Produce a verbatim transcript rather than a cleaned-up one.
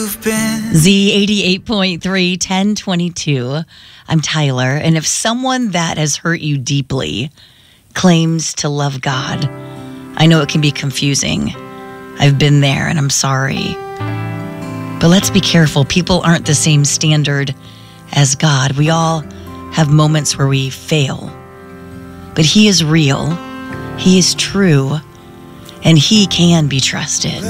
Z eighty-eight point three, ten twenty-two. I'm Tyler, and if someone that has hurt you deeply claims to love God, I know it can be confusing. I've been there, and I'm sorry. But let's be careful. People aren't the same standard as God. We all have moments where we fail. But He is real, He is true, and He can be trusted.